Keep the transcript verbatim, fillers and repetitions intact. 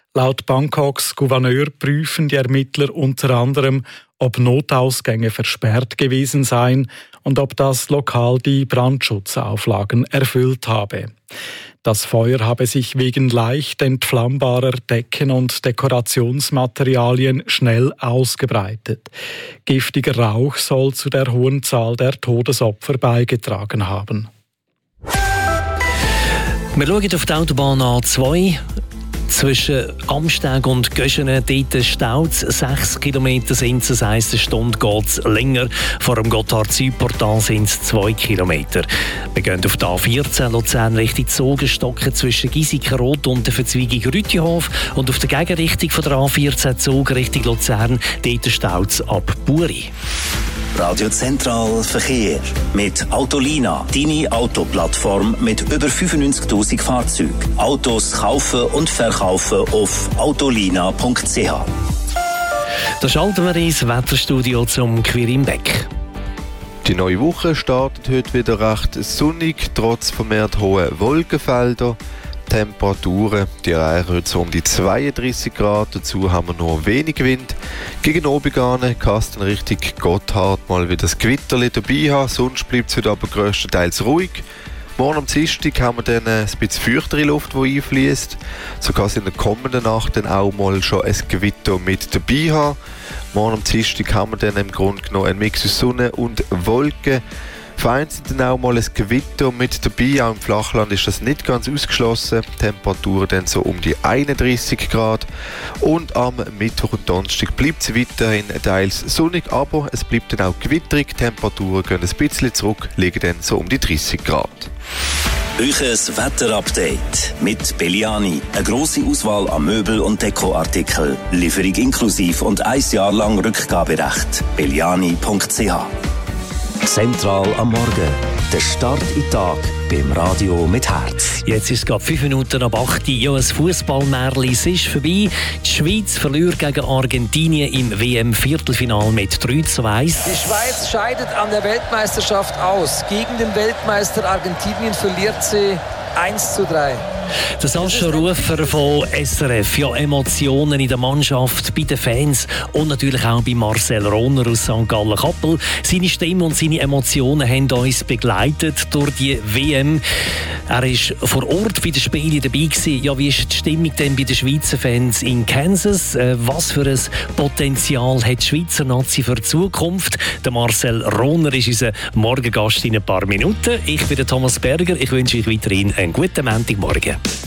Laut Bangkoks Gouverneur prüfen die Ermittler unter anderem, ob Notausgänge versperrt gewesen seien und ob das Lokal die Brandschutzauflagen erfüllt habe. Das Feuer habe sich wegen leicht entflammbarer Decken und Dekorationsmaterialien schnell ausgebreitet. Giftiger Rauch soll zu der hohen Zahl der Todesopfer beigetragen haben. Wir schauen auf die Autobahn A zwei. Zwischen Amsteg und Göschenen dort staut es. Sechs Kilometer sind es, das heisst, eine Stunde geht es länger. Vor dem Gotthard-Südportal sind es zwei Kilometer. Wir gehen auf die A vierzehn Luzern Richtung Zogenstocken zwischen Giesikenrot und der Verzweigung Rüttihof. Und auf der Gegenrichtung von der A vierzehn Zug Richtung Luzern, dort staut es ab Buri. Radio Zentral Verkehr mit Autolina, deine Autoplattform mit über fünfundneunzigtausend Fahrzeugen. Autos kaufen und verkaufen auf autolina punkt c h. Da schalten wir ins Wetterstudio zum Quirinbeck. Die neue Woche startet heute wieder recht sonnig, trotz vermehrt hoher Wolkenfelder. Temperaturen, die erreichen heute so um die zweiunddreissig Grad, dazu haben wir nur wenig Wind. Gegen oben kann es dann Richtung Gotthard mal wieder das Gewitterli dabei haben, sonst bleibt es heute aber grösstenteils ruhig. Morgen am Dienstag haben wir dann ein bisschen feuchtere Luft, die einfließt. So kann es in der kommenden Nacht dann auch mal schon ein Gewitter mit dabei haben. Morgen am Dienstag haben wir dann im Grunde genommen einen Mix aus Sonne und Wolken. Vereinzelt dann auch mal ein Gewitter mit dabei, auch im Flachland ist das nicht ganz ausgeschlossen. Temperaturen dann so um die einunddreissig Grad. Und am Mittwoch und Donnerstag bleibt es weiterhin teils sonnig, aber es bleibt dann auch gewitterig. Temperaturen gehen ein bisschen zurück, liegen dann so um die dreißig Grad. Euches Wetterupdate mit Belliani. Eine grosse Auswahl an Möbel- und Dekoartikeln. Lieferung inklusiv und ein Jahr lang Rückgaberecht. belliani punkt c h. Zentral am Morgen. Der Start in den Tag beim Radio mit Herz. Jetzt ist es gerade fünf Minuten ab acht. Ja, ein Fußballmärchen ist vorbei. Die Schweiz verliert gegen Argentinien im W M-Viertelfinal mit drei zu eins. Die Schweiz scheidet an der Weltmeisterschaft aus. Gegen den Weltmeister Argentinien verliert sie eins zu drei. Der Sascha Rufer von S R F. Ja, Emotionen in der Mannschaft, bei den Fans und natürlich auch bei Marcel Rohner aus Sankt Gallen-Kappel. Seine Stimme und seine Emotionen haben uns begleitet durch die W M. Er war vor Ort bei den Spielen dabei gewesen. Ja, wie ist die Stimmung denn bei den Schweizer Fans in Kansas? Was für ein Potenzial hat die Schweizer Nazi für die Zukunft? Der Marcel Rohner ist unser Morgengast in ein paar Minuten. Ich bin der Thomas Berger. Ich wünsche euch weiterhin einen guten Montagmorgen.